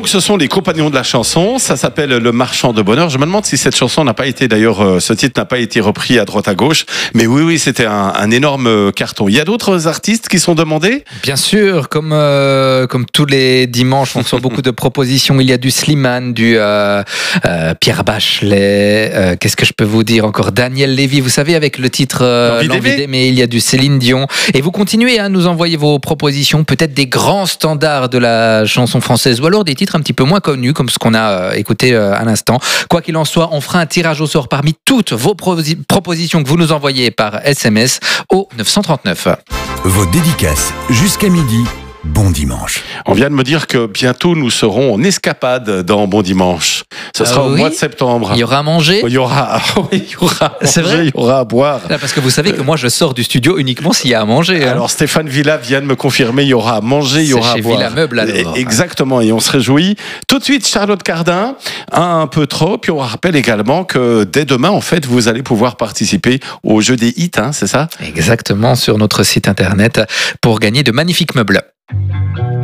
Donc ce sont les compagnons de la chanson, ça s'appelle Le Marchand de Bonheur. Je me demande si cette chanson n'a pas été, d'ailleurs, ce titre n'a pas été repris à droite à gauche. Mais oui, c'était un énorme carton. Il y a d'autres artistes qui sont demandés ? Bien sûr, comme tous les dimanches, on reçoit beaucoup de propositions. Il y a du Slimane, du Pierre Bachelet, qu'est-ce que je peux vous dire encore ? Daniel Lévy, vous savez, avec le titre L'Envie d'aimer, il y a du Céline Dion. Et vous continuez à nous envoyer vos propositions, peut-être des grands standards de la chanson française, ou alors des titres un petit peu moins connus, comme ce qu'on a écouté à l'instant. Quoi qu'il en soit, on fera un tirage au sort parmi toutes vos propositions que vous nous envoyez par SMS au 939. Vos dédicaces jusqu'à midi. Bon dimanche. On vient de me dire que bientôt nous serons en escapade dans Bon Dimanche. Ce sera au mois de septembre. Il y aura à manger. Il y aura à C'est manger, vrai. il y aura à boire. Là, parce que vous savez que moi je sors du studio uniquement s'il y a à manger. Alors Stéphane Villa vient de me confirmer, il y aura à manger, il y aura à boire. C'est chez Villa Meuble alors. Exactement, et on se réjouit. Tout de suite, Charlotte Cardin, un peu trop. Puis on rappelle également que dès demain, en fait, vous allez pouvoir participer au jeu des hits, c'est ça ? Exactement, sur notre site internet pour gagner de magnifiques meubles.